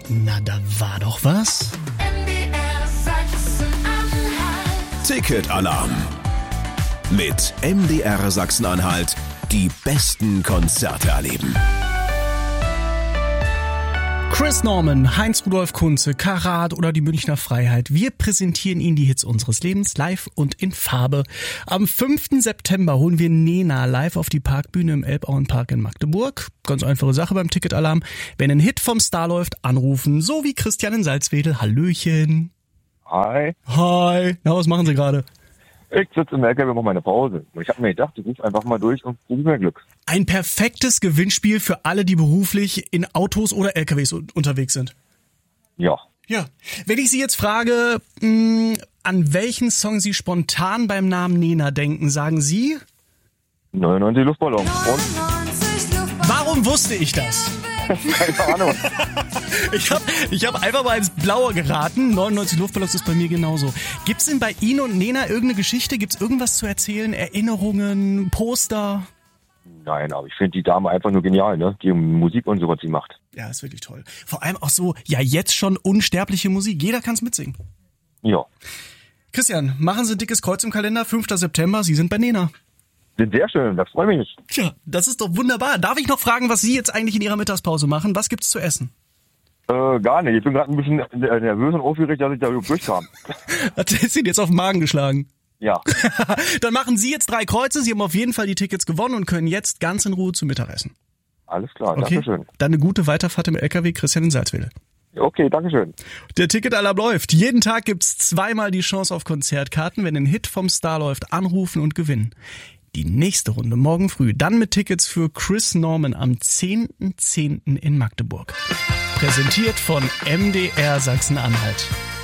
Na, da war doch was. Ticket-Alarm. Mit MDR Sachsen-Anhalt die besten Konzerte erleben. Chris Norman, Heinz-Rudolf Kunze, Karat oder die Münchner Freiheit. Wir präsentieren Ihnen die Hits unseres Lebens live und in Farbe. Am 5. September holen wir Nena live auf die Parkbühne im Elbauenpark in Magdeburg. Ganz einfache Sache beim Ticketalarm. Wenn ein Hit vom Star läuft, anrufen. So wie Christian in Salzwedel. Hallöchen. Hi. Hi. Na, was machen Sie gerade? Ich sitze im LKW und mache meine Pause. Und ich habe mir gedacht, ich rufe einfach mal durch und probiere mir Glück. Ein perfektes Gewinnspiel für alle, die beruflich in Autos oder LKWs unterwegs sind. Ja. Ja. Wenn ich Sie jetzt frage, an welchen Song Sie spontan beim Namen Nena denken, sagen Sie? 99 Luftballons. Und? Warum wusste ich das? Keine Ahnung. Ich hab einfach mal ins Blaue geraten. 99 Luftballons ist bei mir genauso. Gibt's denn bei Ihnen und Nena irgendeine Geschichte? Gibt's irgendwas zu erzählen? Erinnerungen? Poster? Nein, aber ich finde die Dame einfach nur genial, ne? Die Musik und so, was sie macht. Ja, ist wirklich toll. Vor allem auch so, ja, jetzt schon unsterbliche Musik. Jeder kann's mitsingen. Ja. Christian, machen Sie ein dickes Kreuz im Kalender. 5. September, Sie sind bei Nena. Sehr schön, das freut mich. Tja, das ist doch wunderbar. Darf ich noch fragen, was Sie jetzt eigentlich in Ihrer Mittagspause machen? Was gibt's zu essen? Gar nicht. Ich bin gerade ein bisschen nervös und aufgeregt, dass ich da durchkam. Hat es Ihnen jetzt auf den Magen geschlagen? Ja. Dann machen Sie jetzt 3 Kreuze. Sie haben auf jeden Fall die Tickets gewonnen und können jetzt ganz in Ruhe zum Mittagessen. Alles klar, Okay? Dankeschön. Dann eine gute Weiterfahrt im LKW, Christian in Salzwedel. Okay, Dankeschön. Der Ticketalarm läuft. Jeden Tag gibt's 2-mal die Chance auf Konzertkarten. Wenn ein Hit vom Star läuft, anrufen und gewinnen. Die nächste Runde morgen früh, dann mit Tickets für Chris Norman am 10.10. in Magdeburg. Präsentiert von MDR Sachsen-Anhalt.